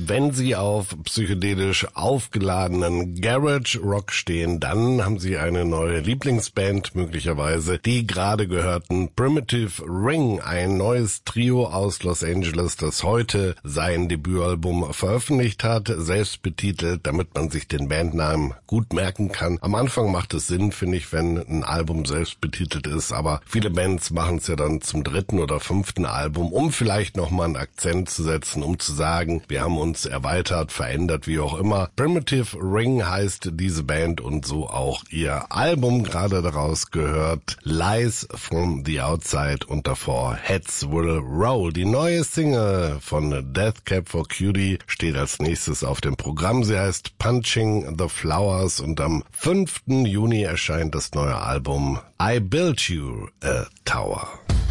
Wenn Sie auf psychedelisch aufgeladenen Garage Rock stehen, dann haben Sie eine neue Lieblingsband, möglicherweise die gerade gehörten Primitive Ring, ein neues Trio aus Los Angeles, das heute sein Debütalbum veröffentlicht hat, selbst betitelt, damit man sich den Bandnamen gut merken kann. Am Anfang macht es Sinn, finde ich, wenn ein Album selbst betitelt ist, aber viele Bands machen es ja dann zum 3. oder 5. Album, um vielleicht nochmal einen Akzent zu setzen, um zu sagen, wir haben uns erweitert, verändert, wie auch immer. Primitive Ring heißt diese Band und so auch ihr Album, gerade daraus gehört Lies from the Outside und davor Heads Will Roll. Die neue Single von Death Cab for Cutie steht als nächstes auf dem Programm. Sie heißt Punching the Flowers und am 5. Juni erscheint das neue Album I Built You a Tower.